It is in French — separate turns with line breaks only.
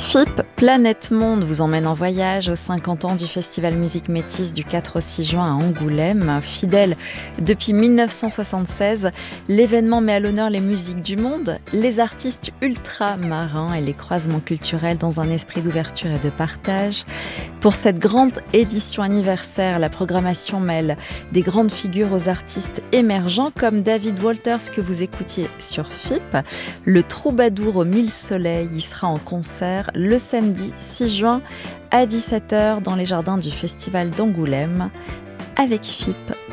FIP Planète Monde vous emmène en voyage aux 50 ans du Festival Musique Métis du 4 au 6 juin à Angoulême. Fidèle depuis 1976, l'événement met à l'honneur les musiques du monde, les artistes ultramarins et les croisements culturels dans un esprit d'ouverture et de partage. Pour cette grande édition anniversaire, la programmation mêle des grandes figures aux artistes émergents comme David Walters que vous écoutiez sur FIP. Le troubadour aux 1000 soleils y sera en concert le samedi 6 juin à 17h dans les jardins du Festival d'Angoulême avec FIP